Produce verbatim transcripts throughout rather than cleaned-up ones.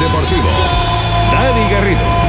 Deportivo, Dani Garrido.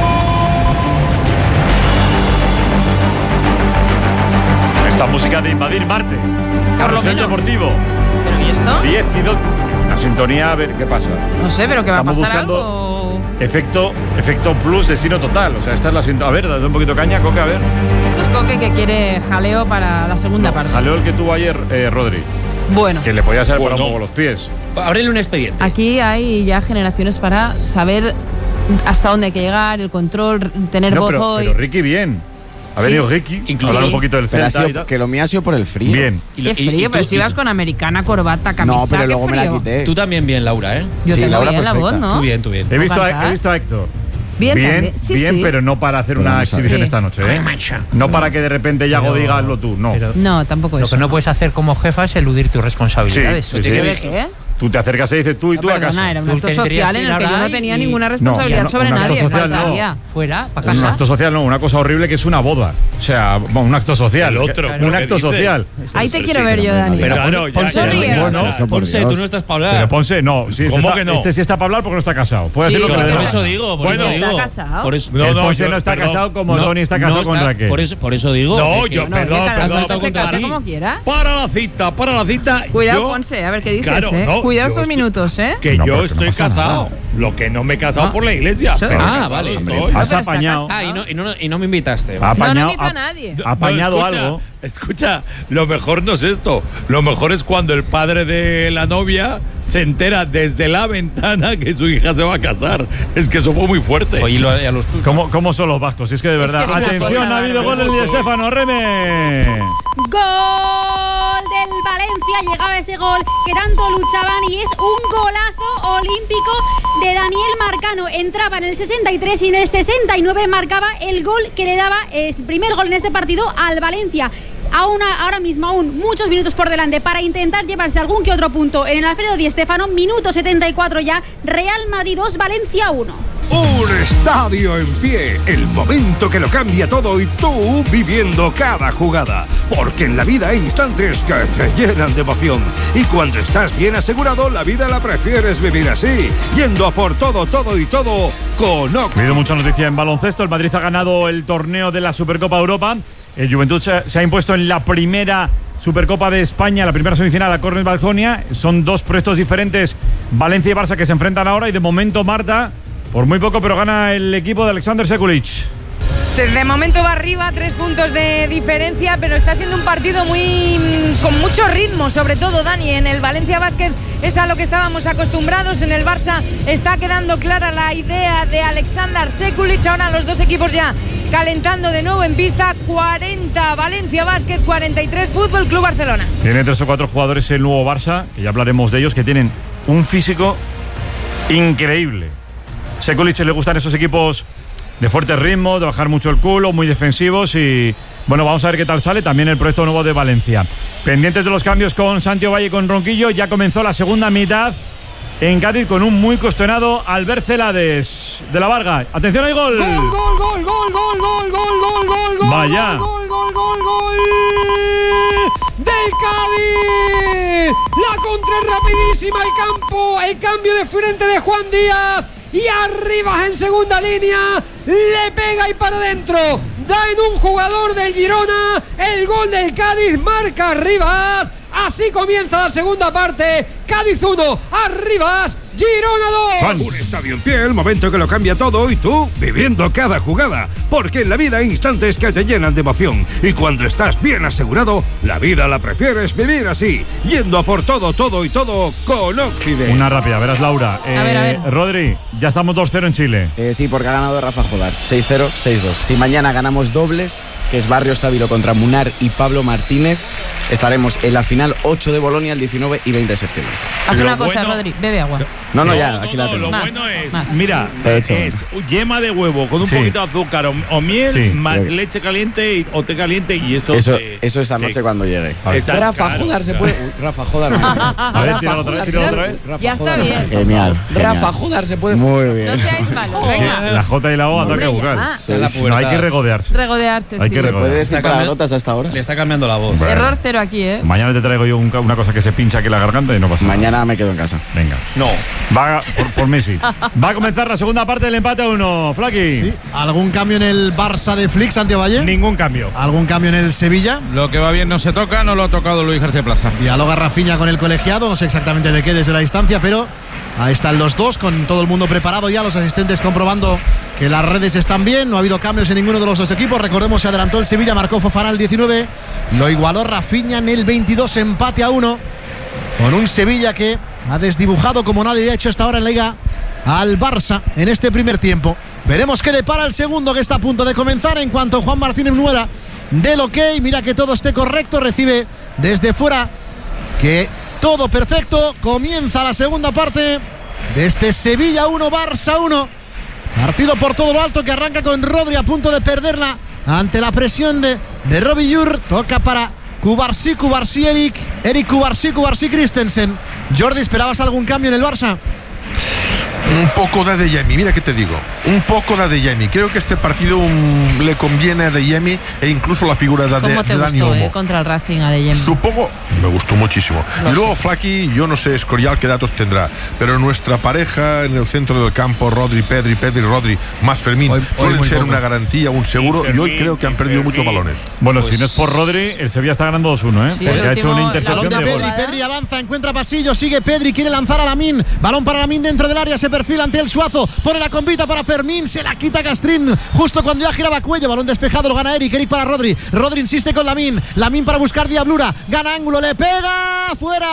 Esta música de Invadir Marte. Carrusel Deportivo. ¿Pero y esto? diez y dos. Una sintonía, a ver qué pasa. No sé, pero que va a Estamos pasar buscando algo. Efecto, efecto plus, destino total. O sea, esta es la sintonía. A ver, dale un poquito de caña, Coque, a ver. Esto es Coque que quiere jaleo para la segunda parte. Jaleo el que tuvo ayer eh, Rodri. Bueno. Que le podía saber Bueno. por un poco los pies. Ábrele un expediente. Aquí hay ya generaciones para saber hasta dónde hay que llegar, el control, tener No, voz pero, hoy. pero Ricky bien. Ha Sí. venido Ricky, Incluso- hablar un Sí. poquito del Pero ha Celta y sido, tal. que lo mío ha sido por el frío. Bien. Y lo- Qué y- frío, y pero tú- si y vas tú- con americana, corbata, camisa, No, pero qué luego me la frío. quité. Tú también bien, Laura, ¿eh? Yo Sí, tengo Laura bien la perfecta. voz, ¿no? Tú bien, tú bien. He visto, a, cantar? he visto a Héctor. Bien, bien, también. Sí, bien sí. pero no para hacer una Vamos a ver. exhibición Sí. esta noche, ¿eh? No para que de repente Yago Pero- diga hazlo tú, no. pero- No, tampoco Lo eso. que no puedes hacer como jefa es eludir tus responsabilidades. Sí, No sí, tiene sí. que ver- ¿Qué? Tú te acercas y dices tú y No, tú a perdona, casa. era un Tú acto tendrías social que en ir el que yo no ahora tenía y- ninguna No, responsabilidad no, sobre un acto nadie, social no. faltaría. Fuera, para Un casa. acto social, no, una cosa horrible que es una boda. O sea, bueno, un acto social. El otro, un ¿pero qué acto dices? social. Ahí te Sí, quiero sí, ver yo, pero Dani. Pero Claro, ya, Ponce, ya, no ya, ríes. ya, Eso, por Ponce, Dios. tú no estás para Pero hablar. Ponce, no. Sí, este, ¿Cómo está, que no? este sí está para hablar porque no está casado. Puede Sí, decir lo que claro, le dé Por la eso gana. digo, por Bueno, eso está digo. casado. Por eso, El Ponce yo- no está perdón, casado como Tony está casado con está- Raquel. Por eso, por eso digo. No, que- yo- que- No, perdón, que cada perdón, uno se contra casa sí. como quiera. Para la cita, para la cita. Cuidado, yo- Ponce, a ver qué dices, Claro, ¿eh? no, Cuidado yo estos estoy- minutos, ¿eh? Que No, yo porque no estoy pasa casado. nada. Lo que no me he casado Ah. por la iglesia. Eso- pero Ah, casado vale. estoy. Hombre, Has pero está apañado. casado. Ah, y no, y, no, y no me invitaste. Ha No, apañado, no invito a ha- nadie. ha apañado No, escucha, algo. Escucha, lo mejor no es esto. Lo mejor es cuando el padre de la novia se entera desde la ventana que su hija se va a casar. Es que eso fue muy fuerte. Oye, lo- a los tuyos. ¿Cómo, ¿Cómo son los vascos? Si es que de Es verdad. que es una Atención, cosa ha habido gol bárbara. en Di Stéfano, Reme. Gol del Valencia, llegaba ese gol que tanto luchaban y es un golazo olímpico de Daniel Marcano. Entraba en el sesenta y tres y en el sesenta y nueve marcaba el gol que le daba el primer gol en este partido al Valencia. Aún, ahora mismo aún muchos minutos por delante para intentar llevarse algún que otro punto en el Alfredo Di Stéfano. Minuto setenta y cuatro ya, Real Madrid dos, Valencia uno. Un estadio en pie, el momento que lo cambia todo y tú viviendo cada jugada. Porque en la vida hay instantes que te llenan de emoción. Y cuando estás bien asegurado, la vida la prefieres vivir así, yendo a por todo, todo y todo con Ha Oxy. habido mucha noticia en baloncesto. El Madrid ha ganado el torneo de la Supercopa Europa. El Juventud se, se ha impuesto en la primera Supercopa de España, la primera semifinal a Cornell Valconia. Son dos proyectos diferentes, Valencia y Barça, que se enfrentan ahora. Y de momento, Marta, por muy poco, pero gana el equipo de Alexander Sekulic. De momento va arriba, tres puntos de diferencia, pero está siendo un partido muy con mucho ritmo, sobre todo, Dani. En el Valencia Basket es a lo que estábamos acostumbrados, en el Barça está quedando clara la idea de Alexander Sekulic. Ahora los dos equipos ya calentando de nuevo en pista. Cuarenta Valencia Basket, cuarenta y tres Fútbol Club Barcelona. Tiene tres o cuatro jugadores el nuevo Barça, que ya hablaremos de ellos, que tienen un físico increíble. Sekulic le gustan esos equipos de fuerte ritmo, de bajar mucho el culo, muy defensivos y bueno, vamos a ver qué tal sale también el proyecto nuevo de Valencia. Pendientes de los cambios con Santiago Valle y con Ronquillo, ya comenzó la segunda mitad en Cádiz con un muy cuestionado Albert Celades de la Varga. Atención, hay gol. Gol, gol, gol, gol, gol, gol, gol, gol, gol, gol. Vaya. Gol, gol, gol, gol. Del Cádiz. La contra es rapidísima, el campo, el cambio de frente de Juan Díaz. Y arriba en segunda línea, le pega y para adentro, da en un jugador del Girona, el gol del Cádiz, marca Rivas. Así comienza la segunda parte, Cádiz uno, Arribas, Girona dos. Un estadio en pie, el momento que lo cambia todo y tú viviendo cada jugada. Porque en la vida hay instantes que te llenan de emoción. Y cuando estás bien asegurado, la vida la prefieres vivir así, yendo a por todo, todo y todo con Oxide. Una rápida, verás, Laura. Eh, A ver, a ver. Rodri, ya estamos dos cero en Chile. Eh, sí, porque ha ganado Rafa Jodar, seis cero, seis dos. Si mañana ganamos dobles, que es Barrio Estábilo contra Munar y Pablo Martínez, estaremos en la final ocho de Bolonia el diecinueve y veinte de septiembre. Haz Lo una cosa, bueno- Rodri, bebe agua. No, no, ya, aquí la no, tengo. Lo Más, bueno es, más. mira, He hecho. es yema de huevo con un Sí. poquito de azúcar o, o miel, Sí. más Creo que- leche caliente y- o té caliente y eso. Eso, te- eso esta te- noche cuando llegue. Está- Rafa claro, Jodar se claro. puede. Uy, Rafa Jodar. no. A ver, tíralo otra vez, tíralo otra vez. Rafa Ya está Jodar. bien. Genial. Rafa genial. Jodar se puede. Muy bien. No seáis malos, Es que venga. la J y la O ataque Hombre, bucal. ya. Sí, La sí. No hay que regodearse. Regodearse, Hay sí. cualquier ¿Se cosa. puede decir palabrotas hasta ahora? Le está cambiando la voz. Bueno. Error cero aquí, ¿eh? Mañana te traigo yo un ca- una cosa que se pincha aquí en la garganta y no pasa nada. Mañana me quedo en casa. Venga. No. Va, por, por Messi. Va a comenzar la segunda parte del empate a uno. Flaky. Sí. ¿Algún cambio en el Barça de Flick, Santiago Valle? Ningún cambio. ¿Algún cambio en el Sevilla? Lo que va bien no se toca, no lo ha tocado Luis García Plaza. Dialoga Rafinha con el colegiado, no sé exactamente de qué desde la distancia, pero ahí están los dos, con todo el mundo preparado ya, los asistentes comprobando que las redes están bien, no ha habido cambios en ninguno de los dos equipos. Recordemos, se adelantó el Sevilla, marcó Fofana el diecinueve, lo igualó Rafinha en el veintidós, empate a uno, con un Sevilla que ha desdibujado como nadie había hecho hasta ahora en la Liga al Barça en este primer tiempo. Veremos qué depara el segundo, que está a punto de comenzar. En cuanto Juan Martínez Nuera del ok, mira que todo esté correcto, recibe desde fuera que todo perfecto. Comienza la segunda parte de este Sevilla uno, Barça uno. Partido por todo lo alto que arranca con Rodri a punto de perderla ante la presión de, de Robbie Yur. Toca para Cubarsí, Cubarsí, Eric, Eric Cubarsí, Cubarsí, Christensen. Jordi, ¿esperabas algún cambio en el Barça? Un poco de Adeyemi, mira que te digo, un poco de Adeyemi. Creo que este partido um, le conviene a Adeyemi e incluso la figura de, de, ¿Cómo te de Dani gustó, Olmo. eh, contra el Racing Adeyemi? Supongo, me gustó muchísimo. Lo y luego sé. Flaky, yo no sé Escorial qué datos tendrá, pero nuestra pareja en el centro del campo, Rodri, Pedri, Pedri, Rodri, más Fermín, Hoy- hoy suelen muy ser poco. una garantía, un seguro, Y y, hoy Fermín, creo que han y perdido Fermín. muchos balones. Bueno, Pues- si no es por Rodri, el Sevilla está ganando dos uno, ¿eh? Sí, Porque el ha hecho último- una la intercepción Balón de de Pedri, gol. Pedri avanza, encuentra pasillo, sigue Pedri, quiere lanzar a Lamín. Balón para Lamín dentro del área, se perfila ante el Suazo, pone la convita para Fermín, se la quita Castrín justo cuando ya giraba cuello. Balón despejado, lo gana Eric, Eric para Rodri. Rodri insiste con Lamín, Lamín para buscar diablura, gana ángulo, le pega,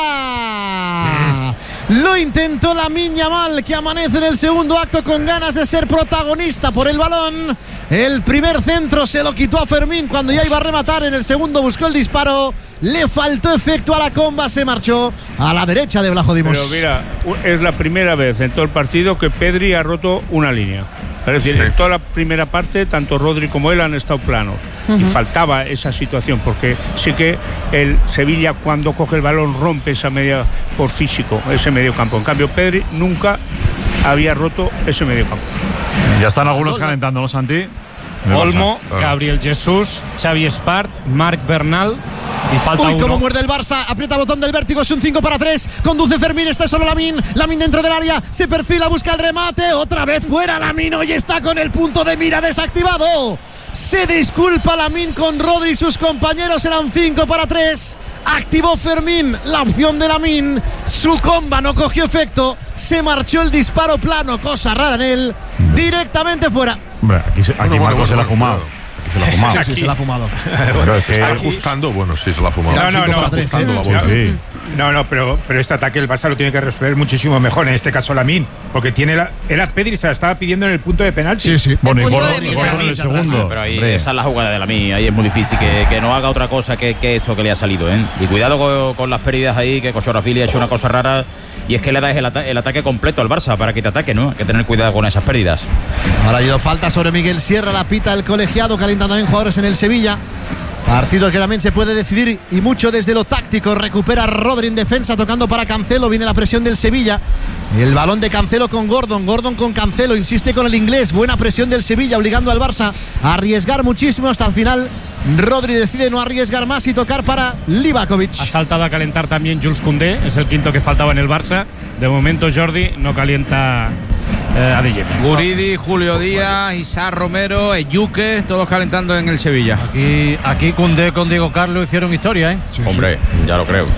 fuera. Lo intentó Lamín Yamal, que amanece en el segundo acto con ganas de ser protagonista por el balón. El primer centro se lo quitó a Fermín cuando ya iba a rematar. En el segundo buscó el disparo, le faltó efecto a la comba, se marchó a la derecha de Vlajo Dimos. Pero mira, es la primera vez en todo el partido que Pedri ha roto una línea. Es decir, en toda la primera parte, tanto Rodri como él han estado planos. Uh-huh. Y faltaba esa situación, porque sí que el Sevilla, cuando coge el balón, rompe esa media por físico, ese medio campo. En cambio, Pedri nunca había roto ese medio campo. Ya están algunos calentando, ¿no, Santi? Olmo, Ah. Gabriel Jesús, Xavi Espart, Marc Bernal y falta Uy, uno. cómo muerde el Barça, aprieta botón del vértigo, es un cinco para tres, conduce Fermín, está solo Lamín, Lamín dentro del área, se perfila, busca el remate, otra vez fuera Lamín, hoy está con el punto de mira desactivado. Se disculpa Lamín con Rodri y sus compañeros, eran cinco para tres. Activó Fermín la opción de Lamín, su comba no cogió efecto, se marchó el disparo plano, cosa rara en él, directamente fuera. Hombre, aquí, se, aquí Bueno, Marco bueno, se la ha bueno, fumado. Aquí se la ha fumado. Sí, sí, se la ha fumado. Pero es que- Está ajustando, bueno, sí, se la ha fumado. No, no, Está no, ajustando ¿eh? la bolsa. Sí. No, no, pero, pero este ataque el Barça lo tiene que resolver muchísimo mejor, en este caso Lamín, porque tiene la, era Pedri, se la estaba pidiendo en el punto de penalti. Sí, sí. Bueno, y punto Gordon, de y mira. Gordon en el segundo. Pero ahí Hombre. esa es la jugada de la mía, ahí es muy difícil que, que no haga otra cosa que, que esto que le ha salido, ¿eh? Y cuidado con, con las pérdidas ahí, que Kochorafili ha hecho una cosa rara, y es que le das el, ata- el ataque completo al Barça para que te ataque, ¿no? Hay que tener cuidado con esas pérdidas. Ahora ha ido falta sobre Miguel Sierra, la pita el colegiado, calientan también jugadores en el Sevilla. Partido que también se puede decidir y mucho desde lo táctico. Recupera Rodri en defensa, tocando para Cancelo, viene la presión del Sevilla. El balón de Cancelo con Gordon, Gordon con Cancelo, insiste con el inglés, buena presión del Sevilla, obligando al Barça a arriesgar muchísimo hasta el final. Rodri decide no arriesgar más y tocar para Livakovic. Ha saltado a calentar también Jules Koundé, es el quinto que faltaba en el Barça. De momento Jordi no calienta eh, Adeyemi. Guridi, Julio Díaz, Isaac Romero, Eyuque, todos calentando en el Sevilla. Aquí, aquí Koundé con Diego Carlos hicieron historia, ¿eh? Hombre, ya lo creo.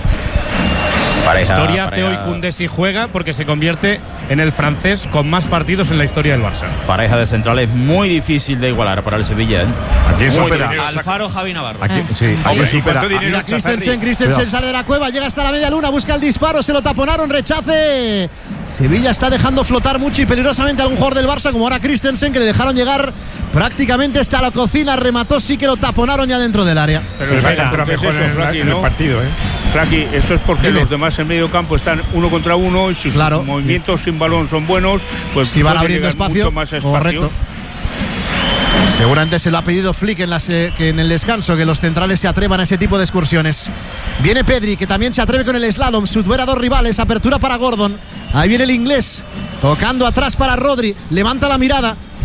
Pareja, Historia hace pareja- hoy Koundé si juega porque se convierte en el francés con más partidos en la historia del Barça. Pareja de centrales muy difícil de igualar para el Sevilla, ¿eh? ¿A quién Muy supera? difícil. Alfaro, Javi Navarro. Aquí, Ah. sí, Hombre, aquí ¿y supera. cuánto dinero Mira, echa Christensen, Ferri? Christensen Cuidado. sale de la cueva, llega hasta la media luna, busca el disparo, se lo taponaron, rechace. Sevilla está dejando flotar mucho y peligrosamente a algún jugador del Barça, como ahora Christensen, que le dejaron llegar prácticamente hasta la cocina, remató, sí que lo taponaron ya dentro del área. Pero Sí, el Barça espera, entró ¿es mejor eso, en, el- Flaki, en el no? partido, ¿eh? Flaki, eso es porque Dime. los demás en medio campo están uno contra uno y sus Claro. movimientos sin balón son buenos, pues Si van pueden abriendo llegar espacio, mucho más espacios. correcto. Seguramente se lo ha pedido Flick en, las, eh, que en el descanso, que los centrales se atrevan a ese tipo de excursiones. Viene Pedri, que también se atreve con el slalom, supera a dos rivales, apertura para Gordon. Ahí viene el inglés, tocando atrás para Rodri, levanta la mirada,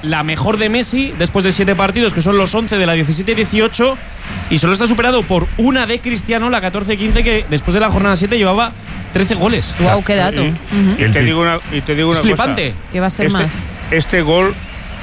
la mejor de Messi después de siete partidos, que son los once de la diecisiete dieciocho, y solo está superado por una de Cristiano, la catorce quince, que después de la jornada siete llevaba trece goles. Wow, qué dato. Y, uh-huh. y te digo una, y te digo una es flipante. cosa. ¿Qué va a ser este, más? Este gol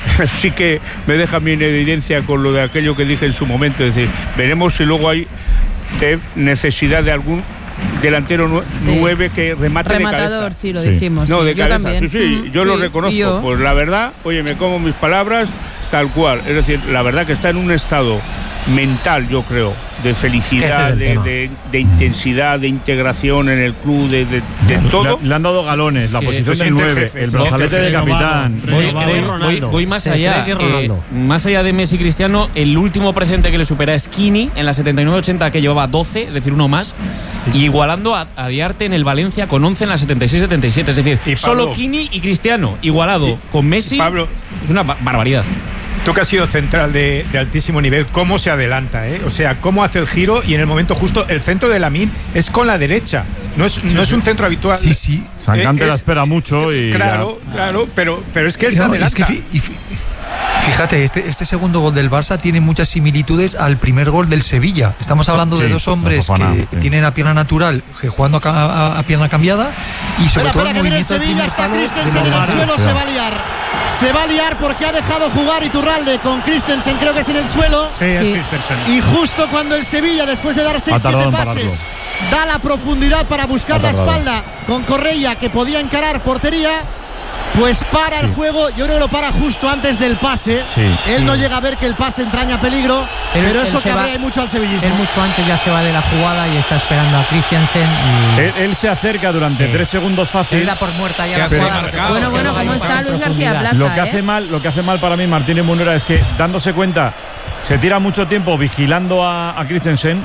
sí que me deja a mí en evidencia con lo de aquello que dije en su momento. Es decir, veremos si luego hay eh, necesidad de algún delantero nu Sí. nueve que remate Rematador, de cabeza. sí, lo dijimos. No, sí. de Yo cabeza. también. Sí, sí, Mm, yo lo sí, reconozco. y yo. Pues la verdad, oye, me como mis palabras tal cual. Es decir, la verdad que está en un estado mental, yo creo, de felicidad, Es que ese es el de, de, de intensidad, de integración en el club, de, de, de todo. Le, le han dado galones, Es la que posición se del siente el nueve, jefe, el se brazalete siente de el jefe. capitán. Voy, voy- voy- voy más allá. eh, más allá de Messi y Cristiano, el último precedente que le supera es Kini en la setenta y nueve ochenta, que llevaba doce, es decir, uno más, y igualando a, a Diarte en el Valencia con once en la setenta y seis setenta y siete. Es decir, Y Pablo- solo Kini y Cristiano igualado con Messi. Pablo, es una ba- barbaridad. Tú que has sido central de, de altísimo nivel, ¿cómo se adelanta? Eh? O sea, ¿cómo hace el giro? Y en el momento justo, el centro de Lamine es con la derecha. No es, no es un centro habitual. Sí, sí. Sancante Eh, la es- espera mucho y. Claro, ya. claro, pero, pero es que él se No, adelanta. es que fi- y fi- Fíjate, este, este segundo gol del Barça tiene muchas similitudes al primer gol del Sevilla. Estamos hablando Sí, de dos hombres la Fofana, que sí. tienen a pierna natural, que jugando a, ca- a- a pierna cambiada, y sobre Espera, todo espera, el que viene el movimiento del Sevilla, primer está palo de Christensen en el Lombardi. suelo, se va a liar. Se va a liar porque ha dejado jugar Iturralde con Christensen, creo que es en el suelo. Sí, es Christensen. Y justo cuando el Sevilla, después de dar seis tardado siete en pases, da la profundidad para buscar Ha la tardado. espalda con Correia, que podía encarar portería, pues para el juego. Yo creo que lo para justo antes del pase. Sí. Él Sí. no llega a ver que el pase entraña peligro, Él- pero él eso se va- cabrea mucho al sevillismo. Él mucho antes ya se va de la jugada y está esperando a Christiansen. Y Él, él se acerca durante Sí. tres segundos fácil. él da por muerta ya Que la hace jugada. marcado. Bueno, bueno, ¿cómo está Luis García Plaza? Lo que eh? hace mal, lo que hace mal para mí Martínez Munera es que dándose cuenta se tira mucho tiempo vigilando a, a Christensen,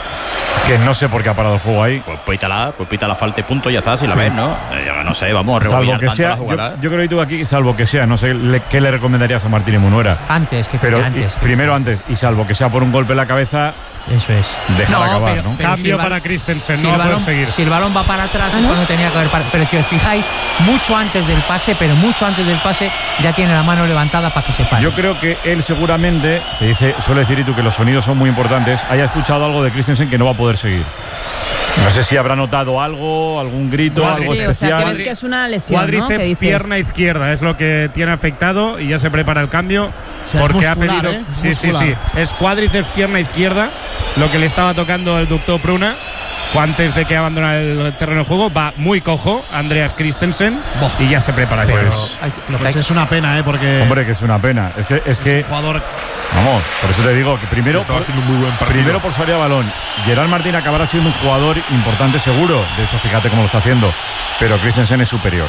que no sé por qué ha parado el juego ahí. Pues pítala, pues pítala falta y punto, ya está, si la ves, ¿no? Eh, yo no sé, vamos a Salvo rebobinar que tanto sea, la yo, jugada. yo creo que tú aquí, salvo que sea, no sé le- qué le recomendarías a Martínez Munera. Antes, que Pero antes. y- primero antes, y salvo que sea por un golpe en la cabeza, Eso es. dejar No, acabar, pero- ¿no? pero Cambio si el para balón- Christensen, si no el va a poder balón- seguir. Si el balón va para atrás ¿Ah, es no? cuando tenía que haber parado. Pero si os fijáis, mucho antes del pase, pero mucho antes del pase, ya tiene la mano levantada para que se pare. Yo creo que él seguramente, que dice, suele decir y tú que los sonidos son muy importantes, haya escuchado algo de Christensen que no va a poder seguir. No sé si habrá notado algo, algún grito, Cuádriceps. algo Sí, o sea, especial. que ves que es una lesión, ¿no? Que Cuádriceps, dices. pierna izquierda es lo que tiene afectado y ya se prepara el cambio. O sea, es porque ha muscular, pedido. ¿eh? Es sí, sí, muscular. sí. Es cuádriceps, pierna izquierda, lo que le estaba tocando el ducto Pruna. Antes de que abandonara el terreno de juego, va muy cojo Andreas Christensen y ya se prepara. Pues- ya. Pues es una pena, ¿eh? Porque Hombre, que es una pena. Es que, es que jugador vamos, por eso te digo que primero, Estaba por, haciendo un muy buen partido. primero por salida de balón, Gerard Martín acabará siendo un jugador importante seguro. De hecho, fíjate cómo lo está haciendo. Pero Christensen es superior.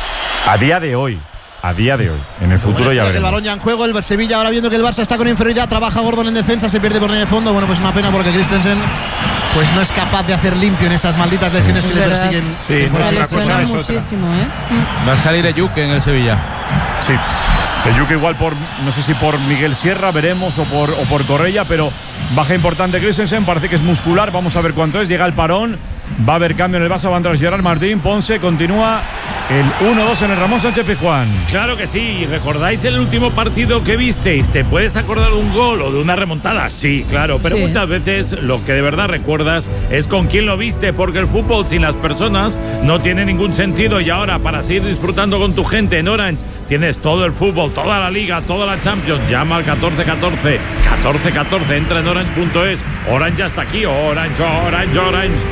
A día de hoy. A día de hoy. En el futuro ya Bueno, que el veremos. balón ya en juego, el Sevilla ahora viendo que el Barça está con inferioridad, trabaja Gordon en defensa, se pierde por línea de fondo. Bueno, pues una pena porque Christensen pues no es capaz de hacer limpio en esas malditas lesiones Es que le verdad. persiguen. Sí, Se no es una lesiona cosa, es otra. muchísimo, ¿eh? Va a salir Eyuke en el Sevilla. Sí. El Yuque igual por, no sé si por Miguel Sierra, veremos, o por, o por Correia, pero baja importante Christensen, parece que es muscular, vamos a ver cuánto es, llega el parón, va a haber cambio en el Barça, va a entrar Gerard Martín, Ponce, continúa el uno dos en el Ramón Sánchez Pizjuán. Claro que sí. ¿Recordáis el último partido que visteis? ¿Te puedes acordar de un gol o de una remontada? Sí, claro. Pero Sí. muchas veces lo que de verdad recuerdas es con quién lo viste, porque el fútbol sin las personas no tiene ningún sentido. Y ahora, para seguir disfrutando con tu gente en Orange, tienes todo el fútbol, toda la liga, toda la Champions. Llama al catorce catorce. catorce catorce. Entra en orange punto es. Orange ya está aquí. Orange, Orange, Orange.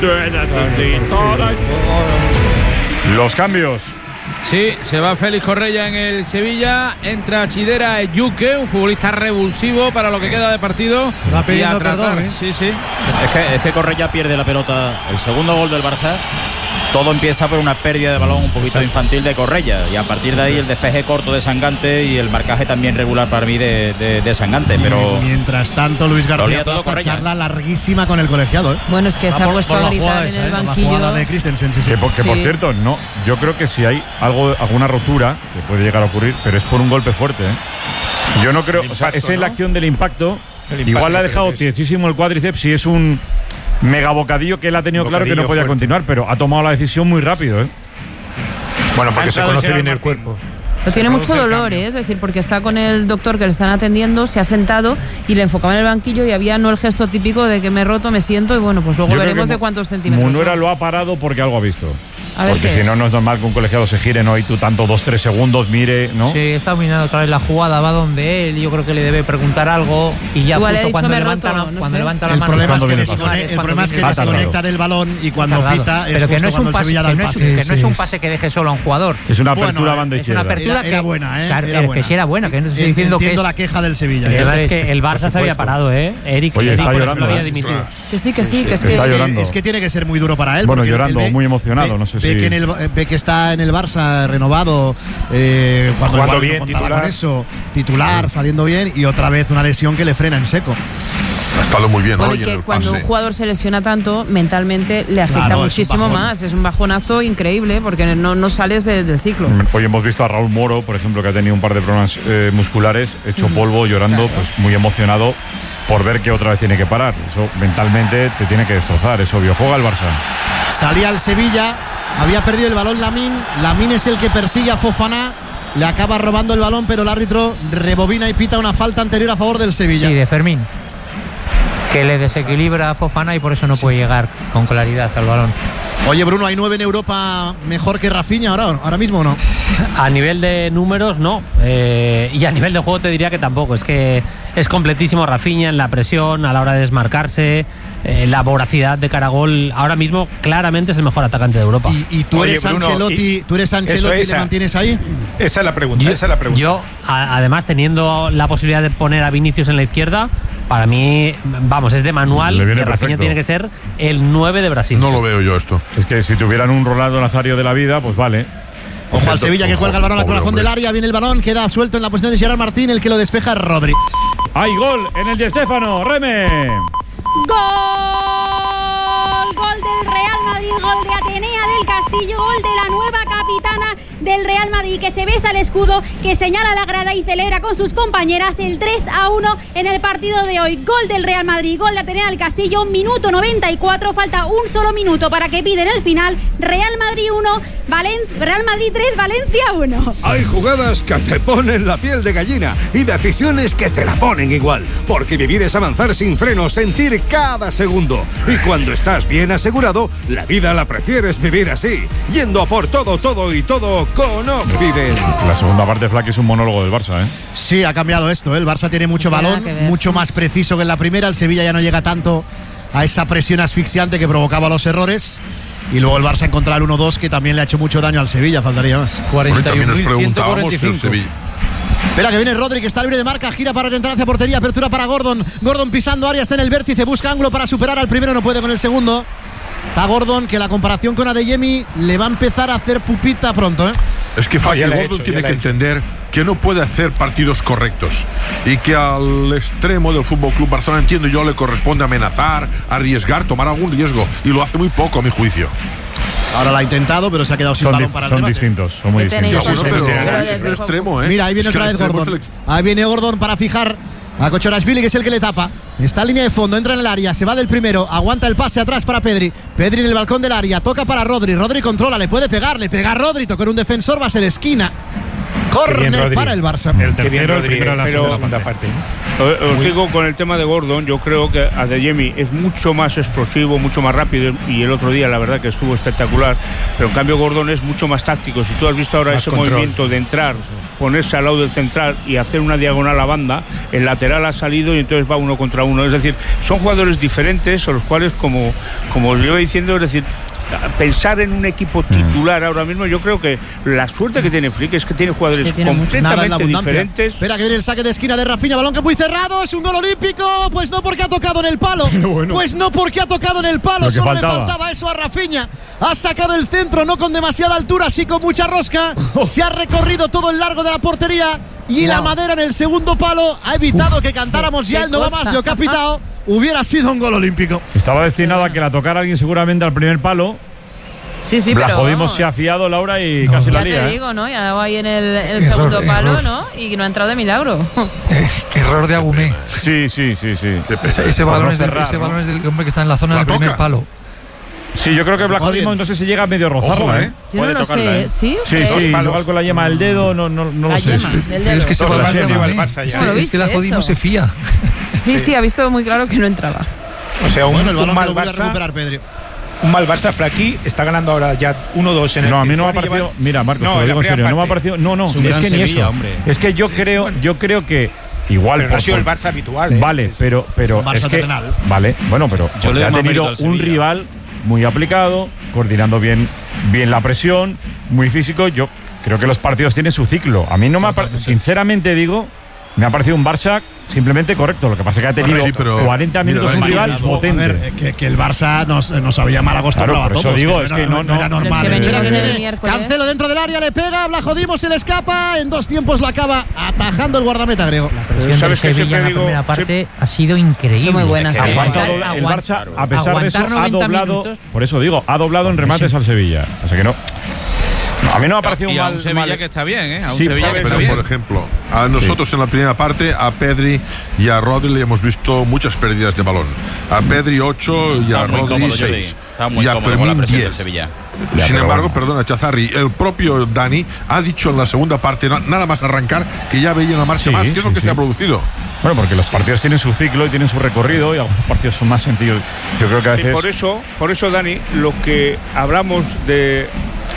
Orange. Los cambios. Sí, se va Félix Correia en el Sevilla, entra Chidera Eyuke, un futbolista revulsivo para lo que queda de partido. Se va pidiendo Y a tratar- perdón, ¿eh? Sí, sí. Es que, es que Correia pierde la pelota. El segundo gol del Barça, todo empieza por una pérdida de balón un poquito infantil de Correia. Y a partir de ahí el despeje corto de Sangante y el marcaje también regular para mí de, de, de Sangante. Pero Mientras tanto, Luis Lo García olía todo Plaza, Correia, charla larguísima con el colegiado, ¿eh? Bueno, es que se Ah, ha por- puesto por a la gritar jugada en esa, el ¿eh? Por la banquillo. jugada de Christensen, sí, sí. Que, por, que por Sí. cierto, no, yo creo que si hay algo, alguna rotura, que puede llegar a ocurrir, pero es por un golpe fuerte. ¿eh? Yo no creo, El o sea, impacto, es en la ¿no? acción del impacto. El impacto, Igual le ha creo dejado que es. tiesísimo el cuádriceps y es un mega bocadillo que él ha tenido claro que no Bocadillo podía fuerte. continuar, pero ha tomado la decisión muy rápido. ¿eh? Bueno, porque Ha se entrado conoce Gerard bien el Martín. cuerpo. Lo tiene mucho dolor, ¿eh? Es decir, porque está con el doctor que le están atendiendo, se ha sentado y le enfocaba en el banquillo y había no el gesto típico de que me he roto, me siento y bueno, pues luego Yo veremos de cuántos centímetros. Munuera lo ha parado porque algo ha visto. A ver Porque qué si es. no, no es normal que un colegiado se gire, ¿no? Y tú tanto dos, tres segundos, mire, ¿no? Sí, está mirando otra vez la jugada, va donde él, yo creo que le debe preguntar algo y ya Igual puso he cuando dicho, me levanta, roto, la, no cuando sé. levanta la El mano. problema es que, viene descone- pasado. el problema es que Ah, tardado. desconecta del balón y cuando Tardado. pita es pero que justo no es un cuando el pase, Sevilla da que el no es, pase. que no es Sí, un sí. pase que deje solo a un jugador. Es una apertura Bueno, a banda Es una izquierda. apertura Era- que era buena, ¿eh? Claro, Era es buena. que sí era buena, que no estoy diciendo que Entiendo es. la queja del Sevilla. El ¿eh? problema Sí. es que el Barça se había parado, ¿eh? Eric, Oye, Eric está por eso llorando, lo había ¿eh? dimitido. Que sí, que sí, que es que... Está Es que- llorando. Es que tiene que ser muy duro para él. Bueno, porque él- llorando, él ve- muy emocionado, ve- no sé ve si- Que en el- ve que está en el Barça renovado, eh, cuando Jugando igual no bien, contaba titular. con eso, titular, saliendo bien y otra vez una lesión que le frena en seco. Ha estado muy bien, Bueno, ¿no? y Y en que el cuando un pase. jugador se lesiona tanto, mentalmente le afecta Claro, es un muchísimo bajón. más. Es un bajonazo increíble porque no, no sales de- del ciclo. Hoy hemos visto a Raúl Moro, por ejemplo, que ha tenido un par de problemas eh, musculares, hecho polvo, llorando, pues muy emocionado por ver que otra vez tiene que parar. Eso mentalmente te tiene que destrozar, es obvio. Juega el Barça. Salía el Sevilla, había perdido el balón Lamín. Lamín es el que persigue a Fofana. Le acaba robando el balón, pero el árbitro rebobina y pita una falta anterior a favor del Sevilla. Sí, de Fermín. Que le desequilibra a Fofana y por eso no puede llegar con claridad al balón. Oye, Bruno, ¿hay nueve en Europa mejor que Rafinha ahora, ahora mismo o no? A nivel de números, no. Eh, y a nivel de juego te diría que tampoco. Es que es completísimo Rafinha en la presión, a la hora de desmarcarse, eh, la voracidad de cara a gol. Ahora mismo, claramente es el mejor atacante de Europa. Y, y tú Oye, eres Bruno, Ancelotti, y- tú eres Ancelotti Eso, y le esa. mantienes ahí. Esa es la pregunta, Yo, esa es la pregunta. yo, a- además, teniendo la posibilidad de poner a Vinicius en la izquierda, para mí, vamos, es de manual Le viene que Rafinha perfecto. tiene que ser el nueve de Brasil. No lo veo yo esto. Es que si tuvieran un Ronaldo Nazario de la vida, pues vale. Ojo al Sevilla que Ojo, cuelga el balón al pobre corazón hombre. del área. Viene el balón, queda suelto en la posición de Gerard Martín. El que lo despeja es Rodri. ¡Hay gol en el Di Stéfano! ¡Reme! Gol, gol del Real Madrid, gol de Atenea del Castillo, gol de la nueva capitana del Real Madrid, que se besa el escudo, que señala la grada y celebra con sus compañeras el tres a uno en el partido de hoy. Gol del Real Madrid, gol de Atenea del Castillo, minuto noventa y cuatro, falta un solo minuto para que piden el final. Real Madrid uno, Valen- Real Madrid tres, Valencia uno. Hay jugadas que te ponen la piel de gallina y decisiones que te la ponen igual. Porque vivir es avanzar sin freno, sentir cada segundo. Y cuando estás bien asegurado, la vida la prefieres vivir así. Yendo a por todo, todo y todo con Occident. La segunda parte, Flack, es un monólogo del Barça, ¿eh? Sí, ha cambiado esto, ¿eh? El Barça tiene mucho No tiene balón, nada que ver. mucho más preciso que en la primera. El Sevilla ya no llega tanto a esa presión asfixiante que provocaba los errores. Y luego el Barça ha encontrado el uno dos que también le ha hecho mucho daño al Sevilla, faltaría más. Bueno, y también nos preguntábamos si el Sevilla. Espera que viene Rodri, que está libre de marca, gira para orientar hacia portería, apertura para Gordon. Gordon pisando área, está en el vértice, busca ángulo para superar al primero, no puede con el segundo. Está Gordon, que la comparación con Adeyemi le va a empezar a hacer pupita pronto, ¿eh? Es que No, Faki ya la he Gordon hecho, tiene ya la que he hecho. entender que no puede hacer partidos correctos y que al extremo del Fútbol Club Barcelona, entiendo yo, le corresponde amenazar, arriesgar, tomar algún riesgo y lo hace muy poco a mi juicio. Ahora la ha intentado, pero se ha quedado sin Son, balón di- para el son remate. distintos, son muy ¿Qué tenéis distintos. que Bueno, hacer? pero Pero es desde el el extremo, ¿eh? Mira, ahí viene Es que otra el vez extremo Gordon. es el ex- Ahí viene Gordon para fijar a Kochorashvili, que es el que le tapa. Está en línea de fondo, entra en el área, se va del primero, aguanta el pase atrás para Pedri. Pedri en el balcón del área, toca para Rodri. Rodri controla, le puede pegar, le pega a Rodri, toca un defensor, va a ser esquina. Córner para el Barça. El Qué bien, tercero, el Rodri, primero en la pero segunda segunda parte. parte. Os digo, con el tema de Gordon, yo creo que Adeyemi es mucho más explosivo, mucho más rápido, y el otro día la verdad que estuvo espectacular, pero en cambio Gordon es mucho más táctico. Si tú has visto ahora Más ese control. movimiento de entrar, ponerse al lado del central y hacer una diagonal a banda, el lateral ha salido y entonces va uno contra uno. Es decir, son jugadores diferentes, a los cuales, como, como os iba diciendo, es decir, pensar en un equipo titular ahora mismo, yo creo que la suerte que tiene Flick es que tiene jugadores Sí, tiene mucho. Nada en la completamente abundancia. diferentes. Espera que viene el saque de esquina de Rafinha, balón que muy cerrado, es un gol olímpico, pues no porque ha tocado en el palo, pues no porque ha tocado en el palo, Lo que solo le faltaba. faltaba eso a Rafinha, ha sacado el centro, no con demasiada altura, sí con mucha rosca, se ha recorrido todo el largo de la portería y la Wow. madera en el segundo palo ha evitado que cantáramos ya qué el no va cosa. más, lo que ha pitado, hubiera sido un gol olímpico. Estaba destinado a que la tocara alguien seguramente al primer palo. Sí, sí, la pero jodimos, vamos. se ha fiado Laura y casi la Ya lía. te ¿eh? digo, ¿no? Ya va ahí en el, el Error, segundo palo, error. ¿no? Y no ha entrado de milagro. Error de Agumé. Sí, sí, sí, sí. Ese, ese Por balón no es del, cerrar, ese ¿no? balón es del hombre que está en la zona La del primer toca. palo. Sí, yo creo que Vlaho Dimos no sé si llega a medio rozarla, Ojo, ¿eh? ¿eh? Yo no lo sé, ¿eh? ¿Sí? Sí, ¿Crees? sí, igual con la yema del dedo, no, no, no La lo sé. yema sí. del dedo. Es que se Todo va el el Barça Barça ¿Cómo lo ya. Es que la viste Jodimo eso? se fía. Sí, sí, ha visto muy claro que no entraba. O sea, un, Bueno, el un balón que mal lo vuelve a Barça. recuperar Pedri. Un mal Barça Flaquí está ganando ahora ya uno dos en el. No, a mí no me ha Pizjuán y parecido. lleva- Mira, Marcos, No, te lo en la digo en primera serio. No me ha parte. parecido. No, no, Es un es gran que ni Sevilla, eso. hombre. Es que yo creo, yo creo que igual. Pero no por- ha sido el por- Barça habitual, ¿eh? Vale, pero, pero un Barça es que. terrenal. Vale, bueno, pero Yo le porque doy ha más tenido mérito al un Sevilla. rival muy aplicado, coordinando bien, bien la presión, muy físico. Yo creo que los partidos tienen su ciclo. A mí no me ha parecido, sinceramente digo, me ha parecido un Barça simplemente correcto. Lo que pasa es que ha tenido sí, pero- cuarenta minutos mira, un rival Dani, potente. A ver, que, que el Barça nos, nos había mal acostumbrado Claro, por a eso todos. digo, que es no que era- no- no era no- normal. Pero es que Mira venimos que del viene. miércoles. Cancelo dentro del área, le pega, Blajodimo se le escapa. En dos tiempos lo acaba atajando el guardameta griego. La presión del ¿Sabes qué Sevilla siempre en la digo? primera parte ha sido increíble. Son muy buenas. Ha Sí. aguantado Aguantar- el Barça, a pesar de eso, aguantar ha noventa doblado. minutos. Por eso digo, ha doblado en remates al Sevilla. O sea que no. A mí no me ha parecido Y un a mal. un Sevilla mal- que está bien, ¿eh? A un Sí, Sevilla que pero está Pero, bien. por ejemplo, a nosotros en la primera parte, a Pedri y a Rodri le hemos visto muchas pérdidas de balón. A Pedri ocho y a Está muy Rodri cómodo, Jordi. seis. Está muy Y a cómodo con la Fermín presión del diez. Sevilla. Ya, Sin pero embargo, bueno. perdona, Chazarri, el propio Dani ha dicho en la segunda parte, na- nada más arrancar, que ya veía una marcha Sí, más. ¿Qué es lo sí, que sí. se ha producido? Bueno, porque los partidos tienen su ciclo y tienen su recorrido y algunos partidos son más sencillos. Yo creo que a Y veces. por eso, por eso, Dani, lo que hablamos de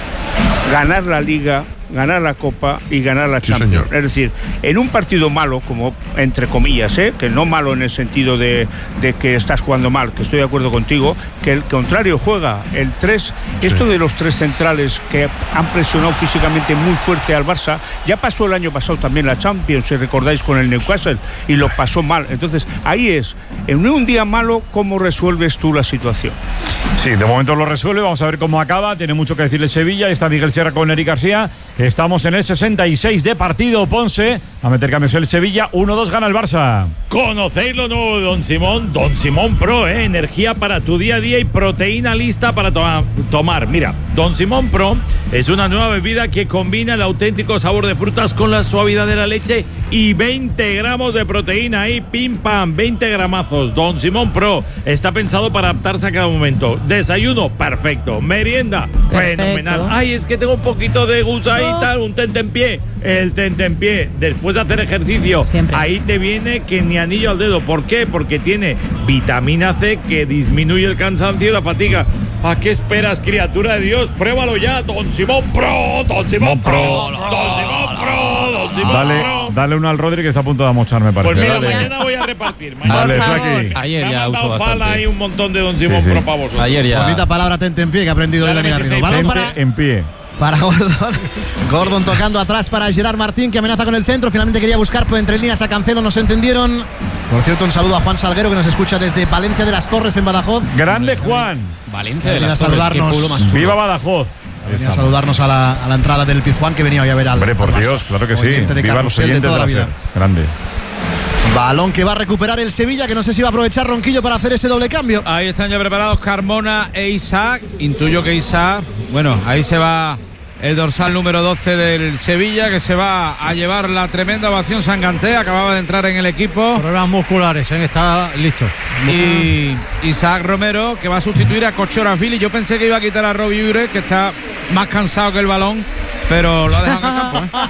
ganar la Liga, ganar la Copa y ganar la Sí, Champions. señor. Es decir, en un partido malo, como entre comillas, ¿eh? que no malo en el sentido de, de que estás jugando mal, que estoy de acuerdo contigo, que el contrario juega. El tres, esto de los tres centrales que han presionado físicamente muy fuerte al Barça, ya pasó el año pasado también la Champions, si recordáis, con el Newcastle, y lo pasó mal. Entonces, ahí es, en un día malo, ¿cómo resuelves tú la situación? Sí, de momento lo resuelve. Vamos a ver cómo acaba. Tiene mucho que decirle Sevilla. Está Miguel Sierra con Eric García. Estamos en el sesenta y seis de partido. Ponce a meter cambios el Sevilla. uno dos gana el Barça. ¿Conocéis lo nuevo de Don Simón? Don Simón Pro, ¿eh? Energía para tu día a día y proteína lista para to- tomar. Mira, Don Simón Pro es una nueva bebida que combina el auténtico sabor de frutas con la suavidad de la leche y veinte gramos de proteína ahí, pim pam, veinte gramazos. Don Simón Pro está pensado para adaptarse a cada momento. Desayuno, perfecto. Merienda, Perfecto. fenomenal. Ay, es que tengo un poquito de gusto ahí y tal, un tentempié. El tentempié, después de hacer ejercicio, Siempre. ahí te viene que ni anillo al dedo. ¿Por qué? Porque tiene vitamina C que disminuye el cansancio y la fatiga. ¿A qué esperas, criatura de Dios? Pruébalo ya, Don Simón Pro, Don Simón Pro, Don Simón Pro, Don Simón Dale, Pro. dale uno al Rodri que está a punto de amochar, me parece. Pues mira, Dale. mañana voy a repartir. Mañana Dale, por favor. Flaqui. Ayer Me ya ha usó mandado Fala bastante. ahí un montón de Don Sí, Simón sí. Pro para vosotros. Ayer ya. Bonita palabra tente en pie que ha aprendido hoy Dani Garrido. Balón Gente para, en pie. para Gordon. Gordon tocando atrás para Gerard Martín, que amenaza con el centro. Finalmente quería buscar por entre líneas a Cancelo, no se entendieron. Por cierto, un saludo a Juan Salguero, que nos escucha desde Valencia de las Torres, en Badajoz. Grande Juan. Valencia de Venía las a Torres, qué saludarnos. pueblo más chulo. Viva Badajoz. Ahí Venía a estamos. saludarnos a la, a la entrada del Pizjuán, que venía hoy a ver al. Hombre, por al Barça. Dios, claro que sí. Oyente de Viva los Carrusel de oyentes toda la de la vida. SER. Grande. Balón que va a recuperar el Sevilla, que no sé si va a aprovechar Ronquillo para hacer ese doble cambio. Ahí están ya preparados Carmona e Isaac. Intuyo que Isaac, bueno, ahí se va el dorsal número doce del Sevilla, que se va a llevar la tremenda ovación Sanganté. Acababa de entrar en el equipo. Problemas musculares, ¿eh? Está listo. Y Isaac Romero, que va a sustituir a Kochorafili. Yo pensé que iba a quitar a Robbie Ure, que está más cansado que el balón, pero lo ha dejado en el campo,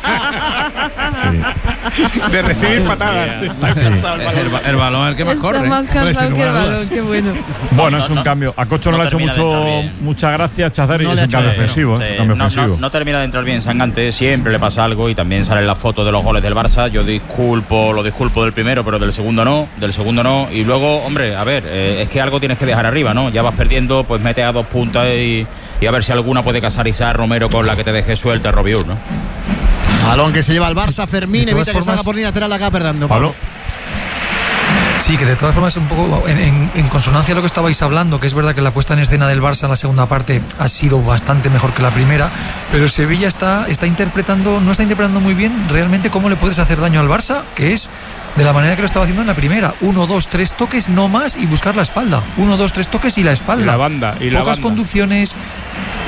¿eh? De recibir patadas. Está cansado el balón. El, ba- el balón es el que más Está corre. más cansado que el balón, qué bueno. Bueno, No, es un no, cambio. A Cocho no, no le ha hecho termina de entrar mucho, bien. muchas gracias, Chazar, y No es le ha un hecho cambio bien, ofensivo. Sí, es un cambio no, ofensivo. no- no termina de entrar bien Sangante, siempre le pasa algo y también salen las fotos de los goles del Barça. Yo disculpo, lo disculpo del primero, pero del segundo no, del segundo no. Y luego, hombre, a ver, eh, es que algo tienes que dejar arriba, ¿no? Ya vas perdiendo, pues mete a dos puntas y, y a ver si alguna puede casar Isaac Romero con la que te deje suelta Robiur, ¿no? Balón que se lleva al Barça, Fermín, De todas evita que salga formas- por línea lateral, acá perdiendo. Pablo. Sí, que de todas formas un poco en, en- en consonancia a lo que estabais hablando, que es verdad que la puesta en escena del Barça en la segunda parte ha sido bastante mejor que la primera, pero el Sevilla está, está interpretando, no está interpretando muy bien realmente cómo le puedes hacer daño al Barça, que es de la manera que lo estaba haciendo en la primera. Uno, dos, tres toques, no más, y buscar la espalda. Uno, dos, tres toques y la espalda. Y la banda, y la Pocas banda. conducciones.